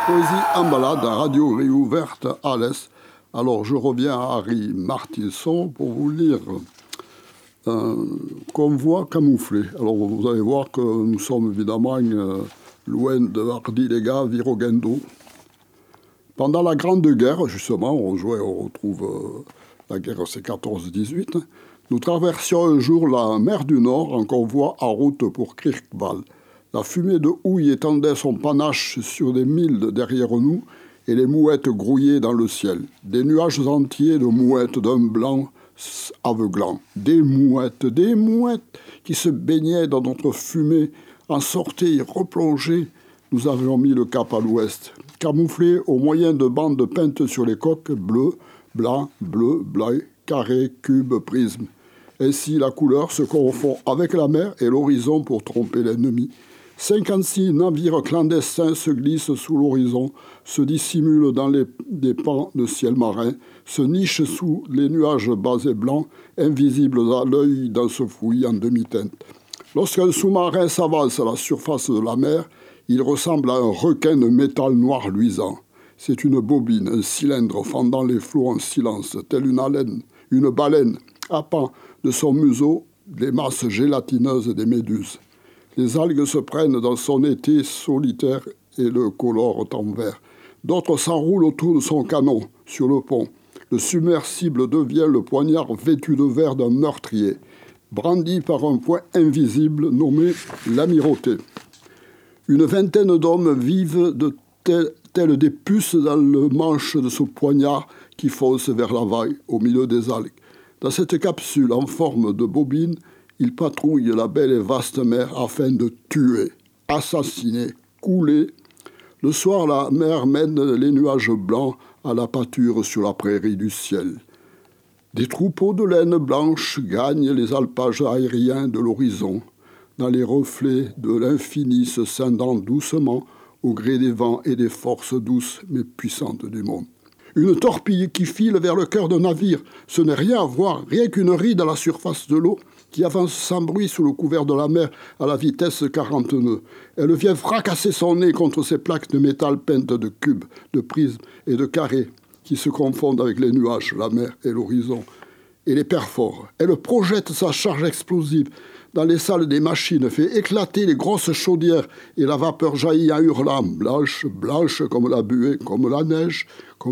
Poésie en balade à Radio Réouverte à l'Est. Alors je reviens à Harry Martinson pour vous lire Convoi camouflé. Alors vous allez voir que nous sommes évidemment loin de Ardillega, Virogendo. Pendant la Grande Guerre, justement, on retrouve la guerre c'est 14-18, nous traversions un jour la mer du Nord en convoi en route pour Kirkwall. La fumée de houille étendait son panache sur des milles derrière nous et les mouettes grouillaient dans le ciel. Des nuages entiers de mouettes d'un blanc aveuglant. Des mouettes qui se baignaient dans notre fumée, en sortaient et replongeaient. Nous avions mis le cap à l'ouest, camouflés au moyen de bandes peintes sur les coques, bleu, blanc, carré, cube, prisme. Ainsi, la couleur se confond avec la mer et l'horizon pour tromper l'ennemi. 56 navires clandestins se glissent sous l'horizon, se dissimulent dans des pans de ciel marin, se nichent sous les nuages bas et blancs, invisibles à l'œil dans ce fouillis en demi-teinte. Lorsqu'un sous-marin s'avance à la surface de la mer, il ressemble à un requin de métal noir luisant. C'est une bobine, un cylindre fendant les flots en silence, telle une baleine, happant de son museau les masses gélatineuses des méduses. Les algues se prennent dans son été solitaire et le colorent en vert. D'autres s'enroulent autour de son canon, sur le pont. Le submersible devient le poignard vêtu de verre d'un meurtrier, brandi par un poing invisible nommé l'amirauté. Une vingtaine d'hommes vivent tels des puces dans le manche de ce poignard qui fonce vers la vague au milieu des algues. Dans cette capsule en forme de bobine, ils patrouillent la belle et vaste mer afin de tuer, assassiner, couler. Le soir, la mer mène les nuages blancs à la pâture sur la prairie du ciel. Des troupeaux de laine blanche gagnent les alpages aériens de l'horizon, dans les reflets de l'infini se scindant doucement au gré des vents et des forces douces mais puissantes du monde. Une torpille qui file vers le cœur d'un navire, ce n'est rien à voir, rien qu'une ride à la surface de l'eau qui avance sans bruit sous le couvert de la mer à la vitesse 40 nœuds. Elle vient fracasser son nez contre ces plaques de métal peintes de cubes, de prismes et de carrés qui se confondent avec les nuages, la mer et l'horizon, et les perfore. Elle projette sa charge explosive dans les salles des machines, fait éclater les grosses chaudières et la vapeur jaillit en hurlant, blanche comme la buée, comme la neige, comme